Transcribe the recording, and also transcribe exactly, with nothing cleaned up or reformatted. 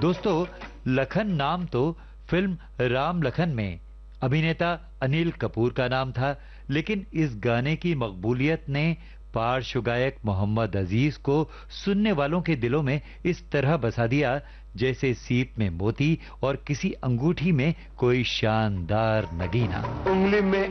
दोस्तों, लखन नाम तो फिल्म राम लखन में अभिनेता अनिल कपूर का नाम था, लेकिन इस गाने की मकबूलियत ने पार्श्व गायक मोहम्मद अजीज को सुनने वालों के दिलों में इस तरह बसा दिया जैसे सीप में मोती और किसी अंगूठी में कोई शानदार नगीना। उंगली में